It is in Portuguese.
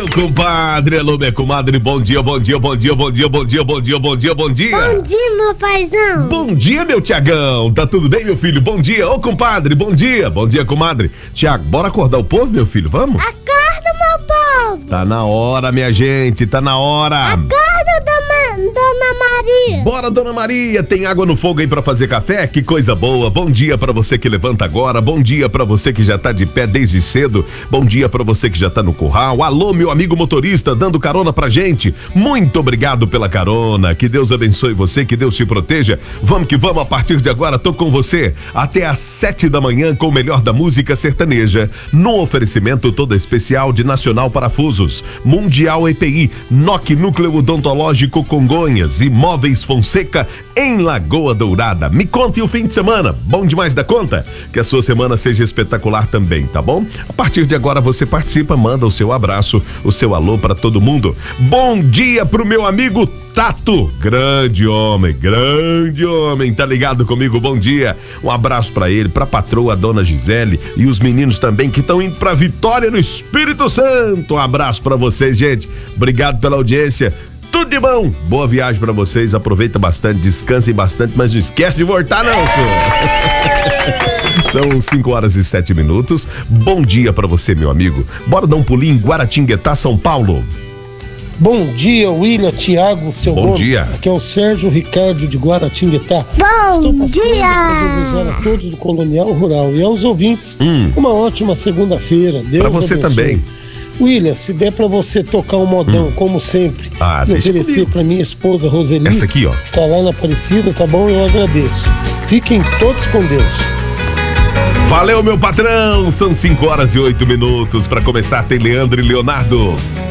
compadre, alô, minha comadre, bom dia, bom dia, bom dia, bom dia, bom dia, bom dia, bom dia, bom dia. Bom dia, meu paizão. Bom dia, meu Tiagão, tá tudo bem, meu filho? Bom dia, ô compadre, bom dia, comadre. Tiago, bora acordar o povo, meu filho, vamos? Acorda, meu povo. Tá na hora, minha gente, tá na hora. Acorda, dona Maria. Bora, dona Maria, tem água no fogo aí pra fazer café? Que coisa boa. Bom dia pra você que levanta agora, bom dia pra você que já tá de pé desde cedo, bom dia pra você que já tá no curral. Alô, meu amigo motorista, dando carona pra gente, muito obrigado pela carona, que Deus abençoe você, que Deus te proteja. Vamos que vamos, a partir de agora tô com você até às 7 da manhã com o melhor da música sertaneja, no oferecimento todo especial de Nacional Parafusos, Mundial EPI, NOC Núcleo Odontológico Congonhas, Imóveis Fonseca em Lagoa Dourada. Me conte o fim de semana, bom demais da conta? Que a sua semana seja espetacular também, tá bom? A partir de agora você participa, manda o seu abraço, o seu alô pra todo mundo. Bom dia pro meu amigo Tato, grande homem, tá ligado comigo? Bom dia, um abraço pra ele, pra patroa, dona Gisele e os meninos também que estão indo pra Vitória no Espírito Santo. Um abraço pra vocês, gente, obrigado pela audiência. Tudo de bom, boa viagem pra vocês, aproveita bastante, descansem bastante, mas não esquece de voltar não, senhor. São 5h07. Bom dia pra você, meu amigo. Bora dar um pulinho em Guaratinguetá, São Paulo. Bom dia, William, Tiago, seu Bom Gomes. dia. Aqui é o Sérgio Ricardo de Guaratinguetá. Bom Estou dia. para desejar a todos do Colonial Rural e aos ouvintes uma ótima segunda-feira. Deus Pra você abençoe. também. William, se der pra você tocar um modão, como sempre, Ah, e deixa oferecer comigo. pra minha esposa Roseli, Essa aqui, ó. está lá na Aparecida, tá bom? Eu agradeço. Fiquem todos com Deus. Valeu, meu patrão, são 5h08 pra começar, tem Leandro e Leonardo.